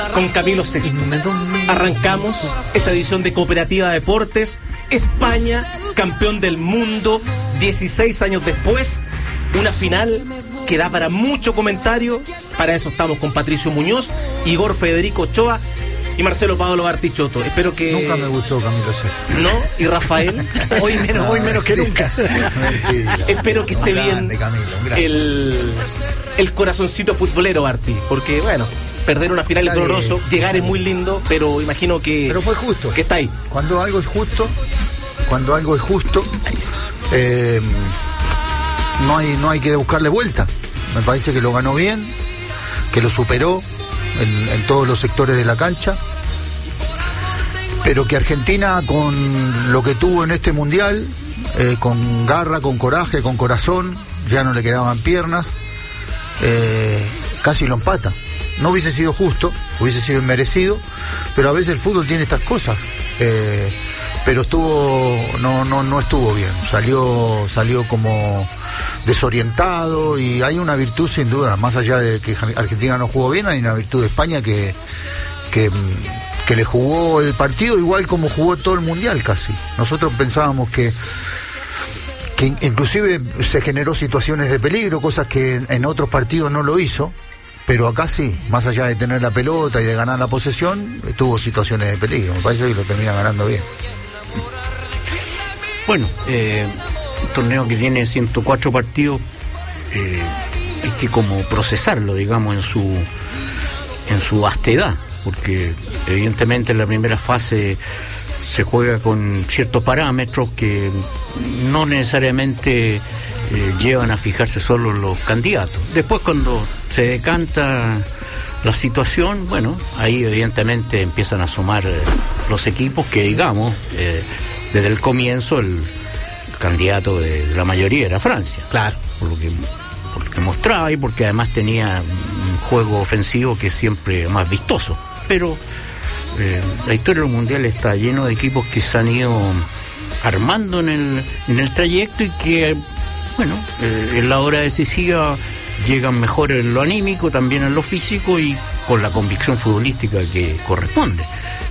con Camilo Sesto. Arrancamos esta edición de Cooperativa Deportes. España, campeón del mundo, 16 años después. Una final que da para mucho comentario. Para eso estamos con Patricio Muñoz, Igor Federico Ochoa y Marcelo Pablo Bartichotto. Espero que... Nunca me gustó Camilo Sesto. ¿No? ¿Y Rafael? Hoy menos que nunca. Espero que esté bien el corazoncito futbolero, Barti. Porque, bueno, perder una final es doloroso, llegar es muy lindo, pero imagino que... Pero fue justo. Que está ahí. Cuando algo es justo, no hay que buscarle vuelta. Me parece que lo ganó bien, que lo superó en todos los sectores de la cancha, pero que Argentina, con lo que tuvo en este mundial, con garra, con coraje, con corazón, ya no le quedaban piernas, casi lo empata. No hubiese sido justo, hubiese sido inmerecido, pero a veces el fútbol tiene estas cosas. Pero no estuvo bien, salió como desorientado, y hay una virtud sin duda, más allá de que Argentina no jugó bien, hay una virtud de España que le jugó el partido igual como jugó todo el mundial casi. Nosotros pensábamos que inclusive se generó situaciones de peligro, cosas que en otros partidos no lo hizo, pero acá sí, más allá de tener la pelota y de ganar la posesión, tuvo situaciones de peligro. Me parece que lo termina ganando bien. Bueno, un torneo que tiene 104 partidos, hay que como procesarlo, digamos, en su vastedad, porque evidentemente en la primera fase se juega con ciertos parámetros que no necesariamente llevan a fijarse solo los candidatos. Después, cuando se decanta la situación, bueno, ahí evidentemente empiezan a sumar los equipos que, digamos, desde el comienzo el candidato de la mayoría era Francia. Claro. Por lo que mostraba y porque además tenía un juego ofensivo que es siempre más vistoso. Pero la historia del Mundial está lleno de equipos que se han ido armando en el trayecto y que, bueno, en la hora decisiva llegan mejor en lo anímico, también en lo físico y con la convicción futbolística que corresponde.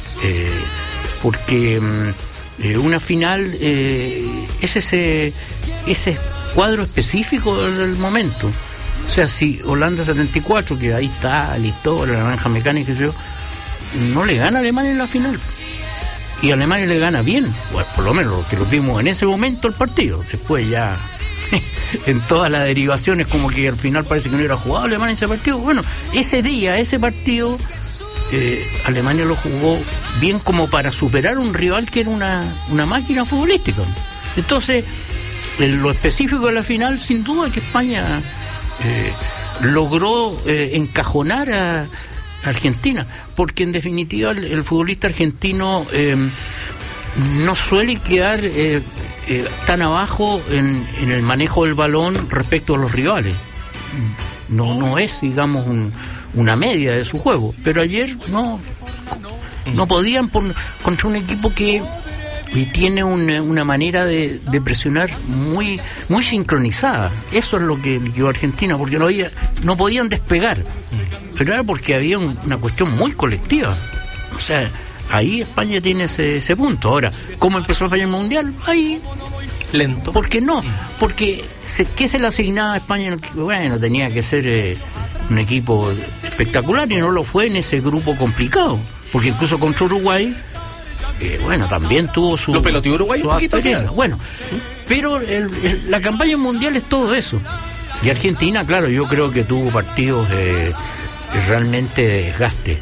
Porque una final es ese cuadro específico del momento. O sea, si Holanda 74, que ahí está la historia, la naranja mecánica, no le gana a Alemania en la final. Y Alemania le gana bien, bueno, por lo menos lo que lo vimos en ese momento el partido. Después ya en todas las derivaciones como que al final parece que no hubiera jugado Alemania en ese partido. Bueno, ese día, ese partido, Alemania lo jugó bien como para superar un rival que era una máquina futbolística. Entonces, en lo específico de la final, sin duda que España logró encajonar a Argentina, porque en definitiva el futbolista argentino no suele quedar tan abajo en el manejo del balón respecto a los rivales. No es, digamos, una media de su juego, pero ayer no podían contra un equipo que tiene una manera de presionar muy sincronizada. Eso es lo que quedó Argentina, porque no podían despegar, pero era porque había una cuestión muy colectiva. O sea, ahí España tiene ese punto. Ahora, ¿cómo empezó España el Mundial? Ahí lento. ¿Por qué no? Porque ¿qué se le asignaba a España? Bueno, tenía que ser un equipo espectacular, y no lo fue en ese grupo complicado, porque incluso contra Uruguay, bueno, también tuvo su... Lo peloteó Uruguay un poquito. Bueno, pero la campaña mundial es todo eso. Y Argentina, claro, yo creo que tuvo partidos realmente de desgaste.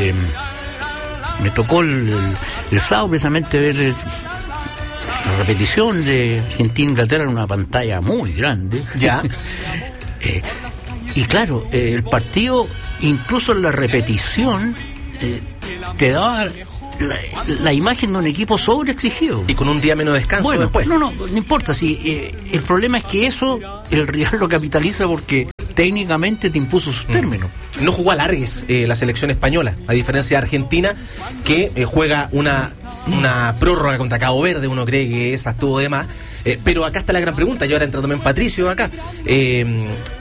Me tocó el sábado precisamente ver la repetición de Argentina-Inglaterra en una pantalla muy grande. Ya. Y claro, el partido, incluso en la repetición, te daba la imagen de un equipo sobreexigido. Y con un día menos de descanso, bueno, después. No importa. El problema es que eso el rival lo capitaliza porque técnicamente te impuso sus términos. No jugó a largues la selección española, a diferencia de Argentina, que juega una prórroga contra Cabo Verde. Uno cree que esa estuvo de más. Pero acá está la gran pregunta, yo ahora entro también Patricio acá.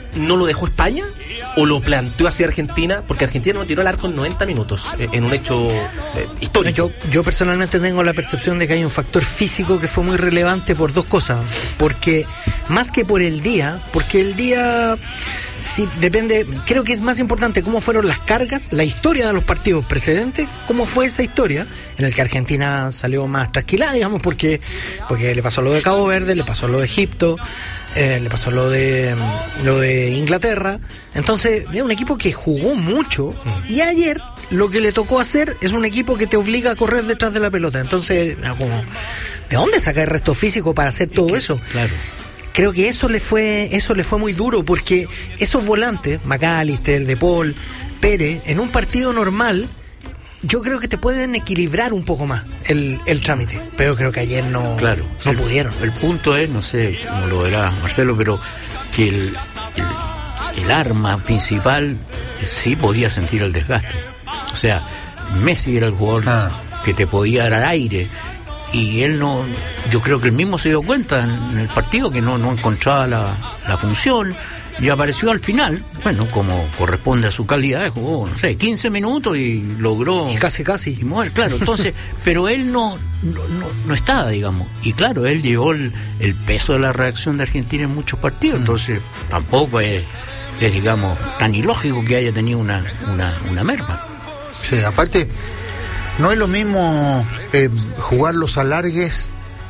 no lo dejó España o lo planteó hacia Argentina? Porque Argentina no tiró el arco en 90 minutos, en un hecho histórico. Yo personalmente tengo la percepción de que hay un factor físico que fue muy relevante por dos cosas. Porque más que por el día, porque el día... Sí, depende, creo que es más importante cómo fueron las cargas, la historia de los partidos precedentes, cómo fue esa historia, en el que Argentina salió más tranquila, digamos, porque le pasó lo de Cabo Verde, le pasó lo de Egipto, le pasó lo de Inglaterra. Entonces, es un equipo que jugó mucho, y ayer lo que le tocó hacer es un equipo que te obliga a correr detrás de la pelota. Entonces, como, ¿de dónde saca el resto físico para hacer todo eso? Claro. Creo que eso le fue muy duro, porque esos volantes, McAllister, De Paul, Pérez, en un partido normal, yo creo que te pueden equilibrar un poco más el trámite, pero creo que ayer no pudieron. El punto es, no sé cómo lo verá Marcelo, pero que el arma principal sí podía sentir el desgaste. O sea, Messi era el jugador que te podía dar aire. Y él no, yo creo que él mismo se dio cuenta en el partido que no encontraba la función, y apareció al final, bueno, como corresponde a su calidad, jugó, no sé, 15 minutos y logró... Y casi. Y mover, claro, entonces, pero él no estaba, digamos, y claro, él llevó el peso de la reacción de Argentina en muchos partidos, entonces tampoco es, digamos, tan ilógico que haya tenido una merma. Sí, aparte... No es lo mismo jugar los alargues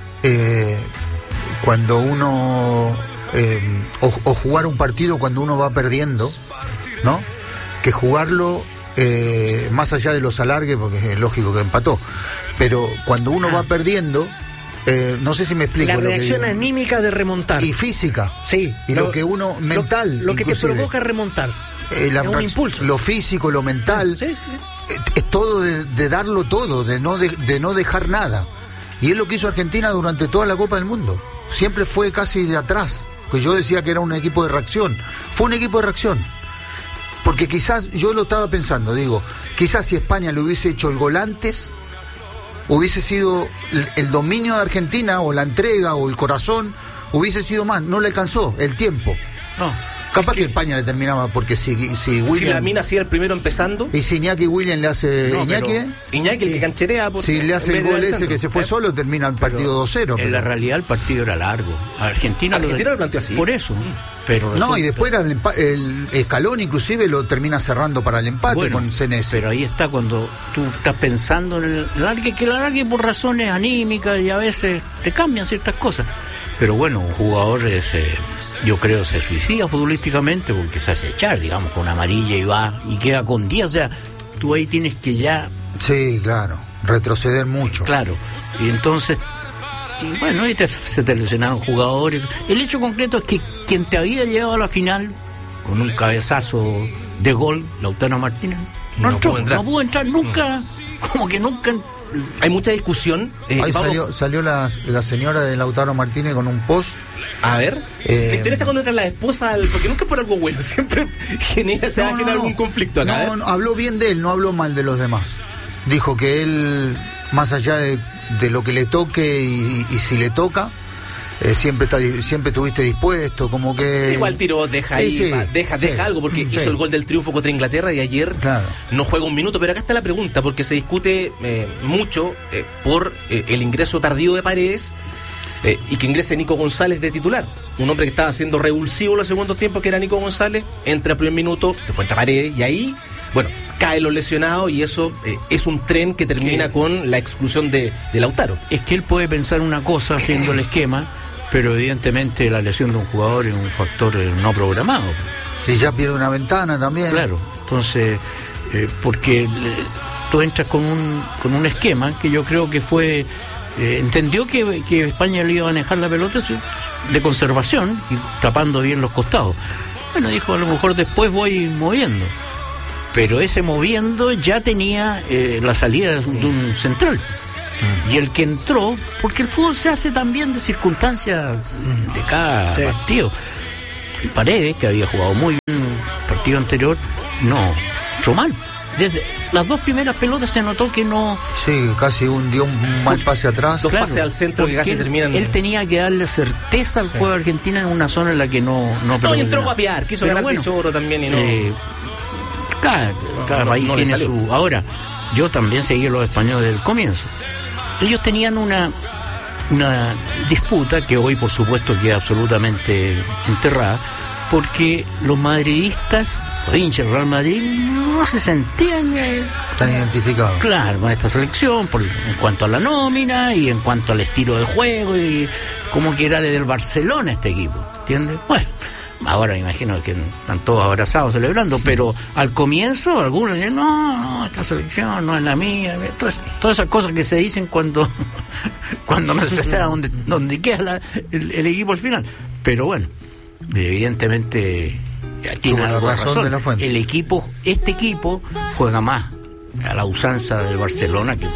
cuando uno... o jugar un partido cuando uno va perdiendo, ¿no? Que jugarlo más allá de los alargues, porque es lógico que empató. Pero cuando uno va perdiendo... no sé si me explico. La reacción anímica de remontar. Y física. Sí. Y lo que uno... mental. Lo que te provoca remontar. Es un impulso. Lo físico, lo mental. Sí. Es todo de darlo todo, de no dejar nada. Y es lo que hizo Argentina durante toda la Copa del Mundo. Siempre fue casi de atrás. Pues yo decía que era un equipo de reacción. Fue un equipo de reacción. Porque quizás, yo lo estaba pensando, digo, quizás si España le hubiese hecho el gol antes, hubiese sido el dominio de Argentina, o la entrega, o el corazón, hubiese sido más. No le alcanzó el tiempo. No. Capaz que España le terminaba, porque si William... Si Lamine hacía el primero empezando... Y si Iñaki William le hace... Iñaki, el que cancherea... Si le hace el gol ese que se fue solo, termina el partido 2-0. En la realidad el partido era largo. Argentina lo planteó así. Por eso. Pero no, y después el Escalón inclusive lo termina cerrando para el empate con CNS. Pero ahí está cuando tú estás pensando en el alargue, que el alargue por razones anímicas y a veces te cambian ciertas cosas. Pero bueno, un jugador yo creo se suicida futbolísticamente porque se hace echar, digamos, con amarilla y va y queda con 10, o sea, tú ahí tienes que ya... Sí, claro, retroceder mucho. Claro, y entonces, bueno, ahí se te lesionaron jugadores. El hecho concreto es que quien te había llevado a la final con un cabezazo de gol, Lautaro Martínez, no pudo entrar nunca, como que nunca... Hay mucha discusión. Ahí salió la señora de Lautaro Martínez con un post. A ver, me interesa cuando entra la esposa, porque nunca es por algo bueno, siempre genera algún conflicto acá. No, habló bien de él, no habló mal de los demás. Dijo que él, más allá de lo que le toque y si le toca, siempre estuviste dispuesto, como que... Igual tiró, deja algo, porque hizo el gol del triunfo contra Inglaterra y ayer no juega un minuto. Pero acá está la pregunta, porque se discute mucho por el ingreso tardío de Paredes y que ingrese Nico González de titular. Un hombre que estaba siendo revulsivo en los segundos tiempos, que era Nico González, entra al primer minuto, después entra Paredes y ahí... Bueno, caen los lesionados y eso es un tren que termina con la exclusión de Lautaro. Es que él puede pensar una cosa haciendo el esquema, pero evidentemente la lesión de un jugador es un factor no programado. Si ya pierde una ventana también. Claro, entonces, porque tú entras con un esquema que yo creo que fue... entendió que España le iba a manejar la pelota de conservación y tapando bien los costados. Bueno, dijo, a lo mejor después voy moviendo. Pero ese moviendo ya tenía la salida de un central. Y el que entró, porque el fútbol se hace también de circunstancias de cada partido. Y Paredes, que había jugado muy bien el partido anterior, no entró mal. desde las dos primeras pelotas se notó que no... Sí, casi dio un mal pase atrás. Dos pases al centro que casi terminan... Él tenía que darle certeza al juego de Argentina en una zona en la que no y entró a guapear, quiso ganar de chorro también y no... Cada país no tiene su... Ahora, yo también seguí a los españoles desde el comienzo. Ellos tenían una disputa que hoy, por supuesto, queda absolutamente enterrada, porque los madridistas, los hinchas del Real Madrid, no se sentían tan identificados. Claro, con esta selección, en cuanto a la nómina y en cuanto al estilo de juego, y como que era del Barcelona este equipo, ¿entiendes? Bueno, ahora me imagino que están todos abrazados celebrando, pero al comienzo algunos decían, no, esta selección no es la mía, todas esas cosas que se dicen cuando no se sabe dónde queda el equipo al final. Pero bueno, evidentemente tiene algo de razón. De la fuente. Este equipo juega más a la usanza del Barcelona que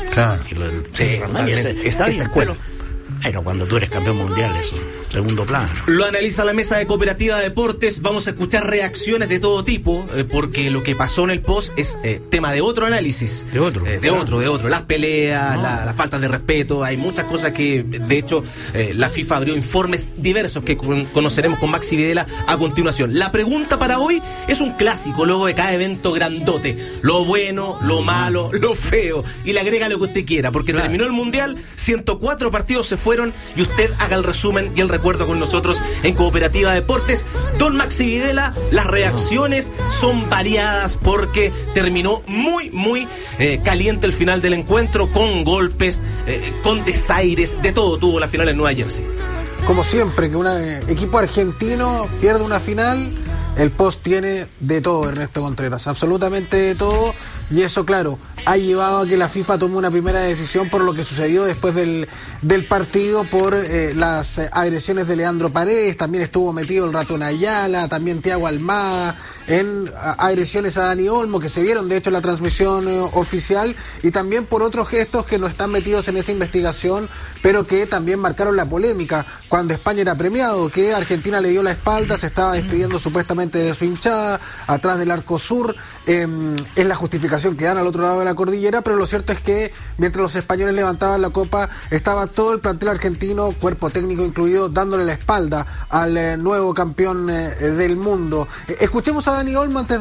sí, esa escuela. Pero cuando tú eres campeón mundial, eso segundo plano. Lo analiza la mesa de Cooperativa Deportes. Vamos a escuchar reacciones de todo tipo, porque lo que pasó en el post es tema de otro análisis. De otro. Las peleas, la falta de respeto. Hay muchas cosas que, de hecho, la FIFA abrió informes diversos que conoceremos con Maxi Videla a continuación. La pregunta para hoy es un clásico, luego de cada evento grandote. Lo bueno, lo malo, lo feo. Y le agrega lo que usted quiera, porque terminó el Mundial, 104 partidos se fueron, y usted haga el resumen y el recuerdo con nosotros en Cooperativa Deportes. Don Maxi Videla, las reacciones son variadas porque terminó muy caliente el final del encuentro, con golpes, con desaires, de todo tuvo la final en Nueva Jersey. Como siempre, que un equipo argentino pierde una final, el post tiene de todo, Ernesto Contreras, absolutamente de todo, y eso, claro, ha llevado a que la FIFA tome una primera decisión por lo que sucedió después del partido, por las agresiones de Leandro Paredes. También estuvo metido el ratón Ayala, también Thiago Almada, en agresiones a Dani Olmo, que se vieron de hecho en la transmisión oficial, y también por otros gestos que no están metidos en esa investigación, pero que también marcaron la polémica, cuando España era premiado, que Argentina le dio la espalda, se estaba despidiendo supuestamente de su hinchada, atrás del arco sur, es la justificación que dan al otro lado de la cordillera, pero lo cierto es que mientras los españoles levantaban la copa, estaba todo el plantel argentino, cuerpo técnico incluido, dándole la espalda al nuevo campeón del mundo. Escuchemos a Dani Olmo antes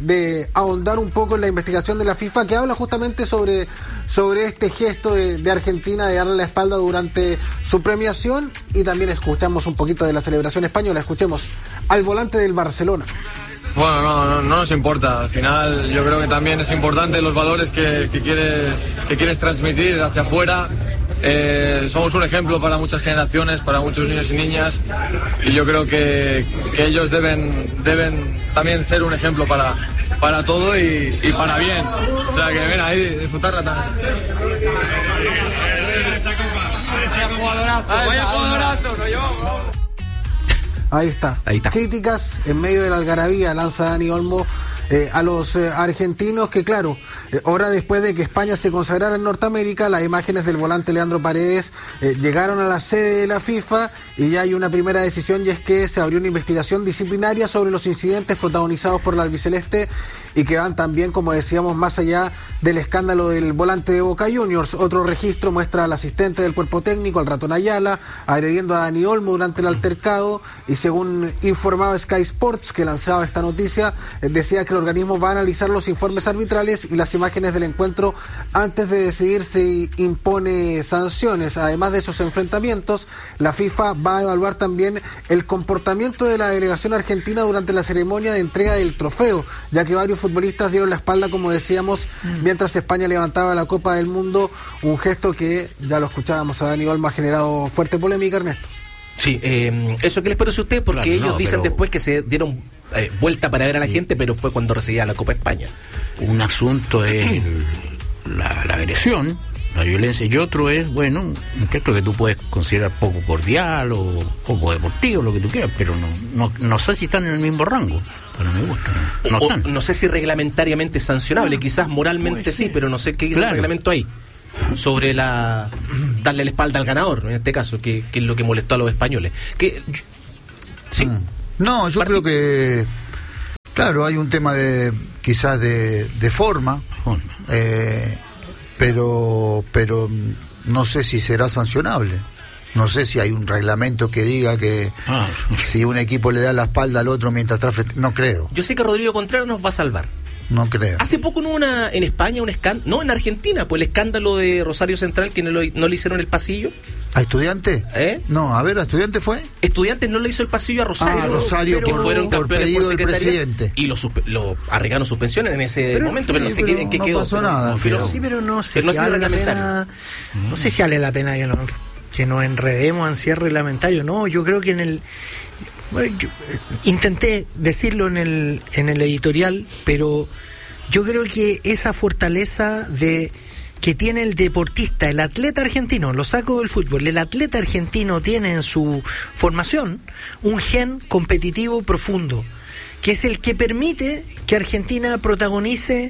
de ahondar un poco en la investigación de la FIFA, que habla justamente sobre este gesto de Argentina de darle la espalda durante su premiación, y también escuchamos un poquito de la celebración española. Escuchemos al volante del Barcelona. Bueno, no nos importa. Al final yo creo que también es importante los valores que quieres transmitir hacia afuera. Somos un ejemplo para muchas generaciones, para muchos niños y niñas, y yo creo que ellos deben también ser un ejemplo para todo y para bien. O sea que ven ahí, disfrutarla también. Ahí está. Críticas en medio de la algarabía lanza Dani Olmo a los argentinos, que claro, ahora después de que España se consagrara en Norteamérica, las imágenes del volante Leandro Paredes llegaron a la sede de la FIFA, y ya hay una primera decisión, y es que se abrió una investigación disciplinaria sobre los incidentes protagonizados por la albiceleste, y que van también, como decíamos, más allá del escándalo del volante de Boca Juniors. Otro registro muestra al asistente del cuerpo técnico, al ratón Ayala, agrediendo a Dani Olmo durante el altercado, y según informaba Sky Sports, que lanzaba esta noticia, decía que el organismo va a analizar los informes arbitrales y las imágenes del encuentro antes de decidir si impone sanciones. Además de esos enfrentamientos, la FIFA va a evaluar también el comportamiento de la delegación argentina durante la ceremonia de entrega del trofeo, ya que varios futbolistas dieron la espalda, como decíamos, mientras España levantaba la Copa del Mundo, un gesto que, ya lo escuchábamos a Dani Olmo, ha generado fuerte polémica, Ernesto. Sí, ¿eso qué les parece a usted? Porque ellos dicen después que se dieron vuelta para ver a la gente, pero fue cuando recibía la Copa España. Un asunto es la agresión, la violencia, y otro es, bueno, un gesto que tú puedes considerar poco cordial o poco deportivo, lo que tú quieras, pero no sé si están en el mismo rango. Pero me gusta. No sé si reglamentariamente sancionable, quizás moralmente sí, pero no sé qué dice el reglamento ahí sobre darle la espalda al ganador, en este caso, que es lo que molestó a los españoles. Sí. No, yo creo que, claro, hay un tema quizás de forma, pero no sé si será sancionable. No sé si hay un reglamento que diga que si un equipo le da la espalda al otro mientras no creo. Yo sé que Rodrigo Contreras nos va a salvar. No creo. Hace poco no hubo en España un escándalo, no, en Argentina, pues el escándalo de Rosario Central, que no le hicieron el pasillo. ¿A Estudiantes? No, a ver, ¿a Estudiantes fue? Estudiantes no le hizo el pasillo a Rosario. Rosario, que fueron campeones por secretaría. Y lo arreglaron suspensiones en ese momento, pero no sé en qué quedó. No pasó nada. Pero no sé si vale la pena. No sé si vale la pena que nos enredemos en cierre reglamentario. No, yo creo que yo intenté decirlo en el editorial, pero yo creo que esa fortaleza que tiene el deportista, el atleta argentino, lo saco del fútbol, el atleta argentino tiene en su formación un gen competitivo profundo, que es el que permite que Argentina protagonice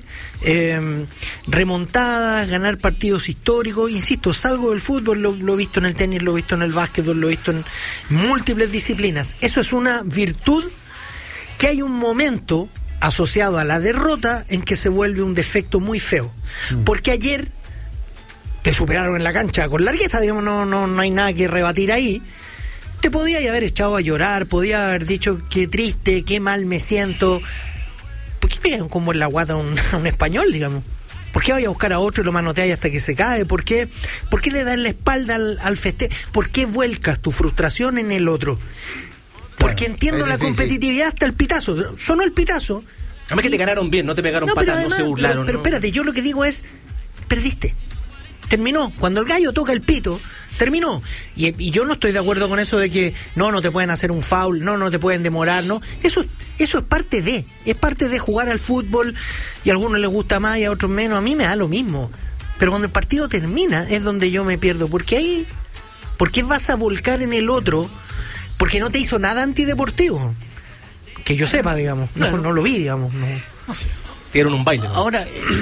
remontadas, ganar partidos históricos. Insisto, salgo del fútbol, lo he visto en el tenis, lo he visto en el básquetbol, lo he visto en múltiples disciplinas. Eso es una virtud que hay un momento asociado a la derrota en que se vuelve un defecto muy feo. Porque ayer te superaron en la cancha con largueza, digamos, no hay nada que rebatir ahí. Te podía haber echado a llorar, podía haber dicho qué triste, qué mal me siento. ¿Por qué pegan como en la guata a un español, digamos? ¿Por qué vaya a buscar a otro y lo manoteas hasta que se cae? ¿Por qué le das la espalda al festejo? ¿Por qué vuelcas tu frustración en el otro? Porque entiendo la competitividad hasta el pitazo. Sonó el pitazo. Además que te ganaron bien, no te pegaron patas, no se burlaron. Pero espérate, yo lo que digo es, perdiste. Terminó. Cuando el gallo toca el pito, terminó. Y yo no estoy de acuerdo con eso de que no te pueden hacer un foul, no te pueden demorar, no. Eso es parte de jugar al fútbol, y a algunos les gusta más y a otros menos. A mí me da lo mismo. Pero cuando el partido termina es donde yo me pierdo, porque ¿por qué vas a volcar en el otro? Porque no te hizo nada antideportivo. Que yo sepa, digamos. No lo vi, digamos. No sé. Dieron un baile, ¿no? Ahora,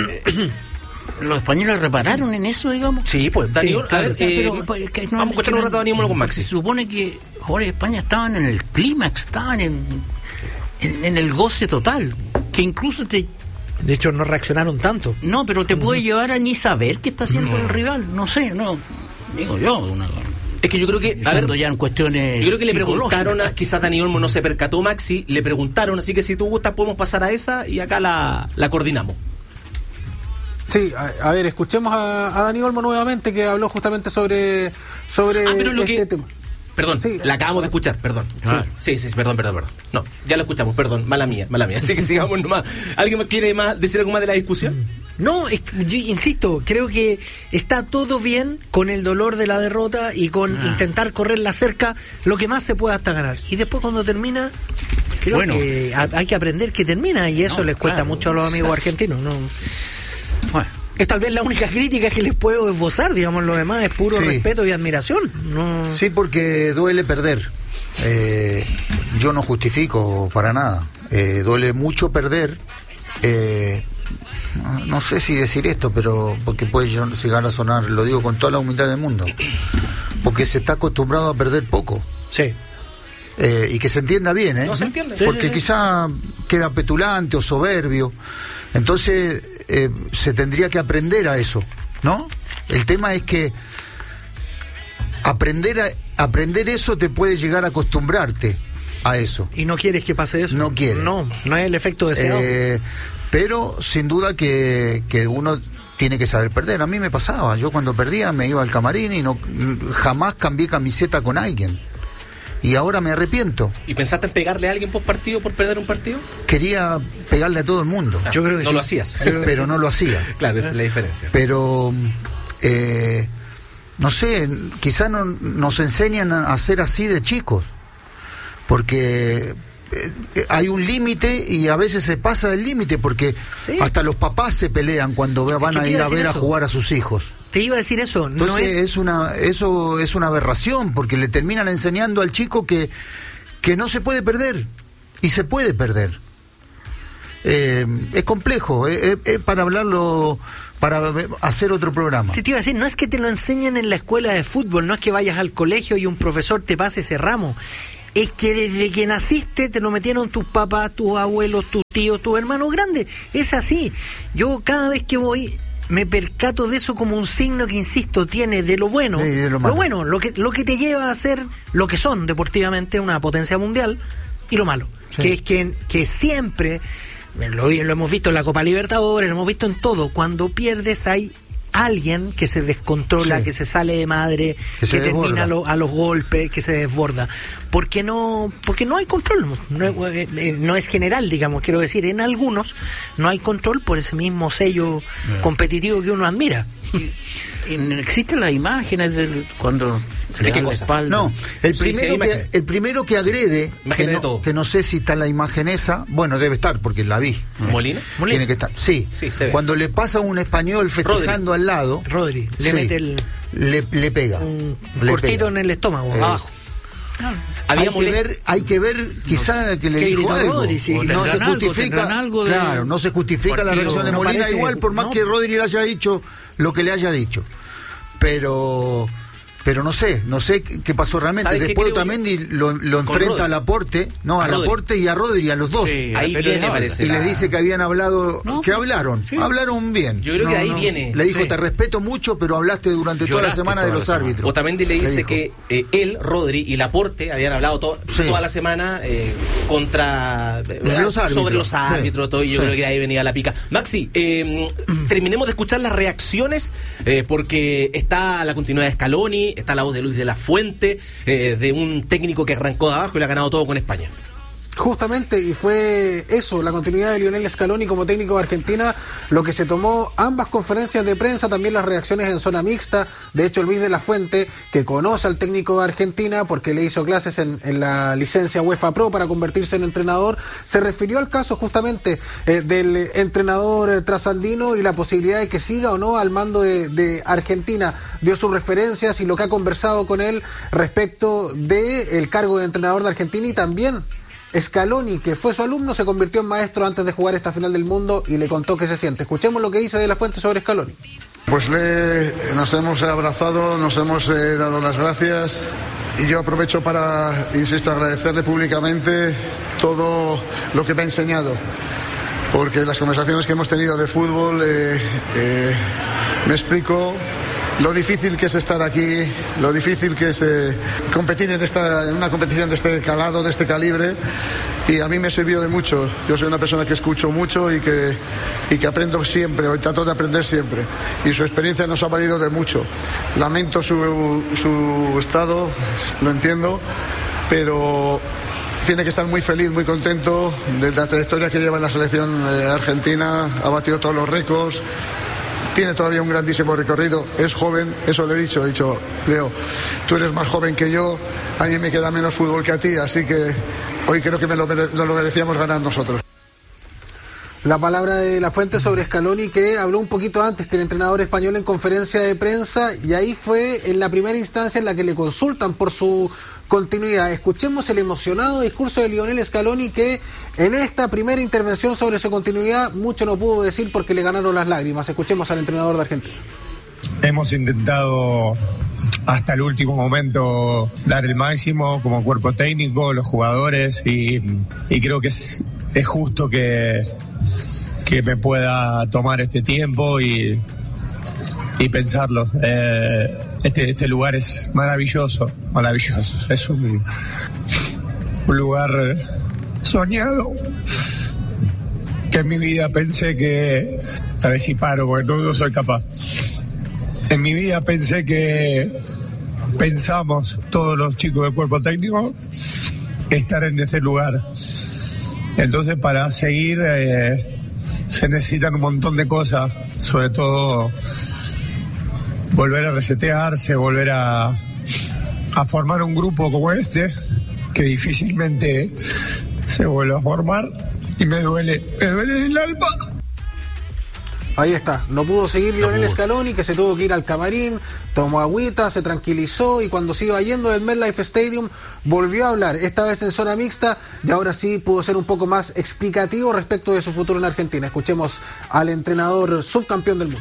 ¿los españoles repararon en eso, digamos? Sí, pues, Daniel, sí, claro, a ver, vamos a escuchar un rato a Daniel con Maxi. Se supone que jugadores de España estaban en el clímax, estaban en el goce total, que incluso de hecho no reaccionaron tanto. No, pero te puede llevar a ni saber qué está haciendo el rival, no sé, digo yo, es que yo creo que, ya en cuestiones, yo creo que le preguntaron quizás Dani Olmo no se percató, Maxi, le preguntaron, así que si tú gustas podemos pasar a esa y acá la coordinamos. Sí, a ver, escuchemos a Dani Olmo nuevamente, que habló justamente sobre este tema. Perdón, sí, la acabamos de escuchar, perdón. Sí, perdón. No, ya lo escuchamos, perdón, mala mía. Así que sigamos nomás. ¿Alguien quiere decir algo más de la discusión? No, yo insisto, creo que está todo bien con el dolor de la derrota y con intentar correr la cerca lo que más se pueda hasta ganar. Y después cuando termina, creo que hay que aprender que termina, y eso les cuesta mucho a los amigos argentinos. Bueno. Es tal vez la única crítica que les puedo esbozar, digamos, lo demás es puro respeto y admiración. Sí, porque duele perder. Yo no justifico para nada. Duele mucho perder. No sé si decir esto, pero porque puede llegar a sonar, lo digo con toda la humildad del mundo, porque se está acostumbrado a perder poco. Sí. Y que se entienda bien, ¿eh? No se entiende. Porque quizá queda petulante o soberbio. Entonces se tendría que aprender a eso, ¿no? El tema es que aprender eso te puede llegar a acostumbrarte a eso. ¿Y no quieres que pase eso? No quieres. No es el efecto deseado. Pero sin duda que uno tiene que saber perder. A mí me pasaba, yo cuando perdía me iba al camarín y jamás cambié camiseta con alguien. Y ahora me arrepiento. ¿Y pensaste en pegarle a alguien post partido por perder un partido? Quería pegarle a todo el mundo. Yo creo que no lo hacías. Pero no lo hacía. Claro, esa es la diferencia. Pero, no sé, quizás nos enseñan a ser así de chicos. Porque hay un límite y a veces se pasa del límite, porque hasta los papás se pelean cuando van a ir a ver a jugar a sus hijos. Te iba a decir eso. Entonces eso es una aberración, porque le terminan enseñando al chico que no se puede perder, y se puede perder. Es complejo, es para hablarlo, para hacer otro programa. Sí, te iba a decir, no es que te lo enseñen en la escuela de fútbol, no es que vayas al colegio y un profesor te pase ese ramo. es que desde que naciste te lo metieron tus papás, tus abuelos, tus tíos, tus hermanos grandes. Es así. Yo cada vez que voy me percato de eso como un signo que, insisto, tiene de lo bueno, sí, de lo malo. lo que te lleva a ser lo que son deportivamente una potencia mundial, y lo malo, sí. que es que siempre, lo hemos visto en la Copa Libertadores, lo hemos visto en todo, cuando pierdes hay alguien que se descontrola, sí. que se sale de madre, que termina a los golpes, que se desborda, porque no hay control, no es general, digamos, quiero decir, en algunos no hay control por ese mismo sello competitivo que uno admira. Existen las imágenes cuando le dan la espalda. No, el primero que agrede, que no sé si está la imagen esa, bueno, debe estar porque la vi. ¿Molina? Tiene que estar. Sí, se ve. Cuando le pasa a un español festejando al lado, Rodri le mete le pega un cortito en el estómago, abajo. Hay que ver quizá que le dijo algo. Rodri, sí. No se justifica, claro, no se justifica la reacción de Molina, parece, igual por más que Rodri le haya dicho lo que le haya dicho, pero no sé qué pasó realmente. Después también lo enfrenta a Laporte, a Laporte y a Rodri, a los dos. Sí, ahí viene, parece. Y les dice que habían hablado, hablaron bien. Yo creo que ahí viene. Le dijo, te respeto mucho, pero hablaste durante toda la semana de los árbitros. Otamendi le dice que él, Rodri y Laporte habían hablado toda la semana contra sobre los árbitros, todo, y yo creo que ahí venía la pica. Maxi, terminemos de escuchar las reacciones, porque está la continuidad de Scaloni, está la voz de Luis de la Fuente, de un técnico que arrancó de abajo y le ha ganado todo con España. Justamente, y fue eso, la continuidad de Lionel Scaloni como técnico de Argentina, lo que se tomó ambas conferencias de prensa, también las reacciones en zona mixta. De hecho, Luis de la Fuente, que conoce al técnico de Argentina porque le hizo clases en la licencia UEFA Pro para convertirse en entrenador, se refirió al caso justamente del entrenador trasandino y la posibilidad de que siga o no al mando de Argentina. Dio sus referencias y lo que ha conversado con él respecto del cargo de entrenador de Argentina, y también Scaloni, que fue su alumno, se convirtió en maestro antes de jugar esta final del mundo y le contó qué se siente. Escuchemos lo que dice de la Fuente sobre Scaloni. Pues nos hemos abrazado, nos hemos dado las gracias, y yo aprovecho para, insisto, agradecerle públicamente todo lo que me ha enseñado, porque las conversaciones que hemos tenido de fútbol me explico lo difícil que es estar aquí, lo difícil que es competir en una competición de este calado, de este calibre, y a mí me sirvió de mucho. Yo soy una persona que escucho mucho y que aprendo siempre, o trato de aprender siempre, y su experiencia nos ha valido de mucho. Lamento su estado, lo entiendo, pero tiene que estar muy feliz, muy contento de la trayectoria que lleva en la selección argentina. Ha batido todos los récords, tiene todavía un grandísimo recorrido, es joven, eso le he dicho, Leo, tú eres más joven que yo, a mí me queda menos fútbol que a ti, así que hoy creo que lo merecíamos ganar nosotros. La palabra de la Fuente sobre Scaloni, que habló un poquito antes que el entrenador español en conferencia de prensa, y ahí fue en la primera instancia en la que le consultan por su continuidad. Escuchemos el emocionado discurso de Lionel Scaloni, que en esta primera intervención sobre su continuidad mucho no pudo decir porque le ganaron las lágrimas. Escuchemos al entrenador de Argentina. Hemos intentado hasta el último momento dar el máximo como cuerpo técnico, los jugadores, y creo que es justo que me pueda tomar este tiempo y pensarlo. Este lugar es maravilloso, es un lugar soñado, que en mi vida pensé que, a ver si paro porque no soy capaz, en mi vida pensamos todos los chicos del cuerpo técnico estar en ese lugar. Entonces, para seguir se necesitan un montón de cosas, sobre todo volver a resetearse, volver a formar un grupo como este, que difícilmente se vuelve a formar, y me duele el alma. Ahí está, no pudo seguir Lionel Scaloni, que se tuvo que ir al camarín, tomó agüita, se tranquilizó, y cuando se iba yendo del MetLife Stadium volvió a hablar, esta vez en zona mixta, y ahora sí pudo ser un poco más explicativo respecto de su futuro en Argentina. Escuchemos al entrenador subcampeón del mundo.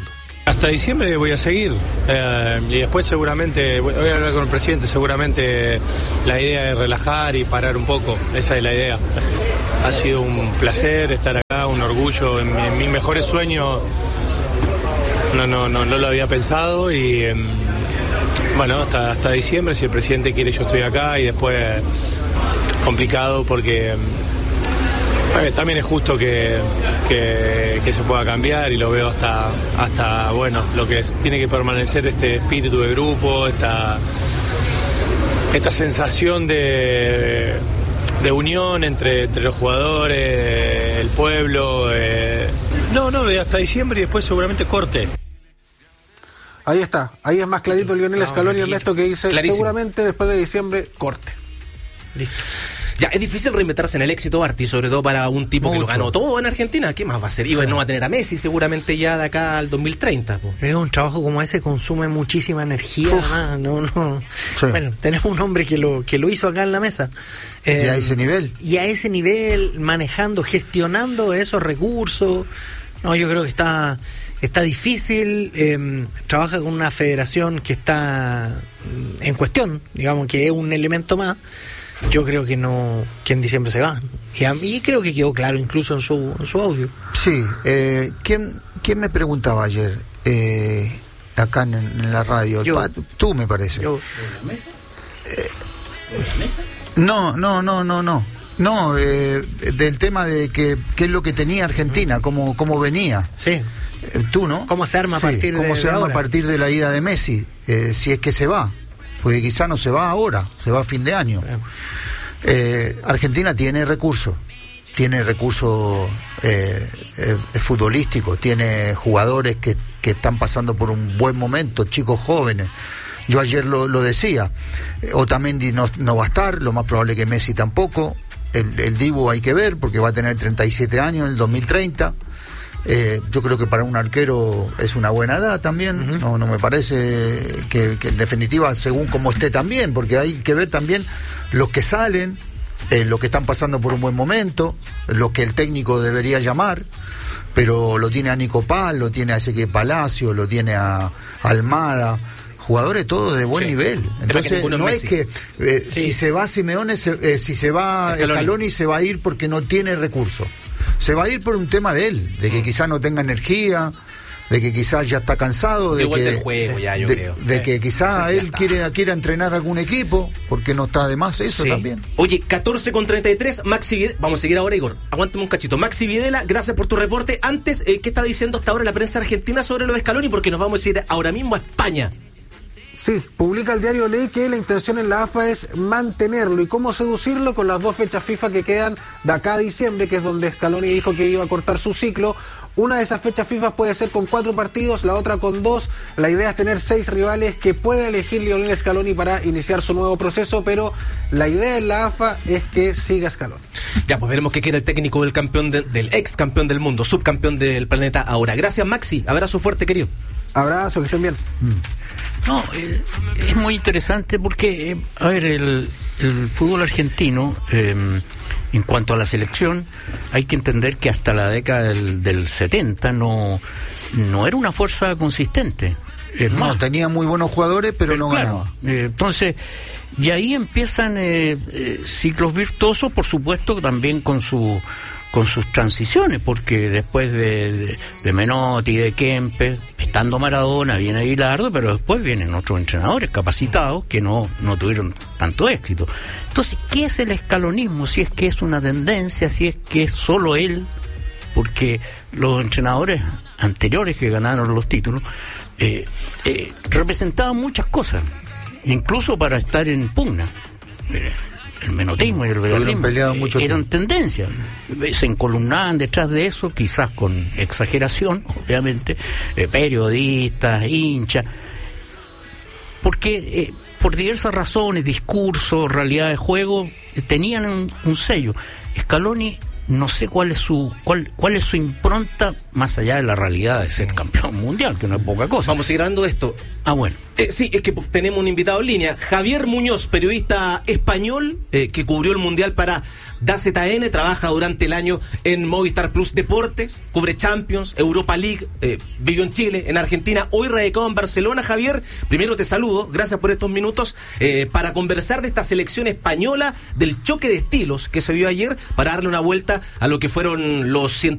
Hasta diciembre voy a seguir y después seguramente voy a hablar con el presidente. Seguramente la idea es relajar y parar un poco. Esa es la idea. Ha sido un placer estar acá, un orgullo. En mis mejores sueños no lo había pensado y bueno, hasta diciembre, si el presidente quiere, yo estoy acá. Y después complicado porque también es justo que se pueda cambiar, y lo veo hasta bueno, lo que tiene que permanecer este espíritu de grupo, esta sensación de unión entre los jugadores, el pueblo. Hasta diciembre y después seguramente corte. Ahí está, ahí es más clarito Lionel Scaloni, Ernesto, que dice clarísimo. Seguramente después de diciembre corte. Listo. Ya, es difícil reinventarse en el éxito, Barty, sobre todo para un tipo que lo ganó todo en Argentina. ¿Qué más va a hacer? Y no va a tener a Messi seguramente ya de acá al 2030. Po. Un trabajo como ese consume muchísima energía. No. Sí. Bueno, tenemos un hombre que lo hizo acá en la mesa. Y a ese nivel. Y a ese nivel, manejando, gestionando esos recursos. No, yo creo que está difícil. Trabaja con una federación que está en cuestión, digamos que es un elemento más. Yo creo que en diciembre se va. Y a mí creo que quedó claro incluso en su audio. Sí. ¿Quién me preguntaba ayer acá en la radio? Tú, me parece. ¿De la mesa? No, del tema de qué es lo que tenía Argentina, cómo venía. Sí. Tú, ¿no? ¿Cómo se arma a partir ¿Cómo se arma a partir de la ida de Messi? Si es que se va. Porque quizá no se va ahora, se va a fin de año. Argentina tiene recursos futbolísticos, tiene jugadores que están pasando por un buen momento, chicos jóvenes. Yo ayer lo decía, Otamendi no va a estar, lo más probable que Messi tampoco. El Dibu hay que ver, porque va a tener 37 años en el 2030. Yo creo que para un arquero es una buena edad también. No me parece que en definitiva, según como esté también, porque hay que ver también los que salen, los que están pasando por un buen momento, los que el técnico debería llamar, pero lo tiene a Nico Paz, lo tiene a Ezequiel Palacio, lo tiene a Almada, jugadores todos de buen nivel. Entonces no es que si se va Simeone, si se va Scaloni, se va a ir porque no tiene recursos. Se va a ir por un tema de él, de que quizás no tenga energía, de que quizás ya está cansado, de que quizás él quiera entrenar algún equipo, porque no está de más eso también. Oye, 14:33, Maxi Videla, vamos a seguir ahora, Igor, aguántame un cachito. Maxi Videla, gracias por tu reporte. Antes, ¿qué está diciendo hasta ahora la prensa argentina sobre lo de Scaloni? Porque nos vamos a ir ahora mismo a España. Sí, publica el diario Ley que la intención en la AFA es mantenerlo. ¿Y cómo seducirlo? Con las 2 fechas FIFA que quedan de acá a diciembre, que es donde Scaloni dijo que iba a cortar su ciclo. Una de esas fechas FIFA puede ser con 4 partidos, la otra con 2. La idea es tener 6 rivales que pueda elegir Lionel Scaloni para iniciar su nuevo proceso, pero la idea en la AFA es que siga Scaloni. Ya, pues veremos qué quiere el técnico del campeón del ex campeón del mundo, subcampeón del planeta ahora. Gracias, Maxi. Abrazo fuerte, querido. Abrazo, que estén bien. No, es muy interesante porque, a ver, el fútbol argentino, en cuanto a la selección, hay que entender que hasta la década del 70 no era una fuerza consistente. No, tenía muy buenos jugadores, pero no ganaba. Entonces, y ahí empiezan ciclos virtuosos, por supuesto, también con sus transiciones, porque después de Menotti, de Kempes, estando Maradona, viene Aguilardo, pero después vienen otros entrenadores capacitados que no tuvieron tanto éxito. Entonces, ¿qué es el escalonismo? Si es que es una tendencia, si es que es solo él, porque los entrenadores anteriores que ganaron los títulos representaban muchas cosas, incluso para estar en pugna. El menotismo y el veganismo eran tendencias, se encolumnaban detrás de eso, quizás con exageración, obviamente, periodistas, hinchas, porque por diversas razones, discursos, realidad de juego, tenían un sello. Scaloni, no sé cuál es su impronta, más allá de la realidad de ser campeón mundial, que no es poca cosa. Vamos a seguir hablando de esto. Bueno. Sí, es que tenemos un invitado en línea, Javier Muñoz, periodista español que cubrió el Mundial para DAZN, trabaja durante el año en Movistar Plus Deportes, cubre Champions, Europa League, vivió en Chile, en Argentina, hoy radicado en Barcelona. Javier, primero te saludo, gracias por estos minutos para conversar de esta selección española, del choque de estilos que se vio ayer, para darle una vuelta a lo que fueron los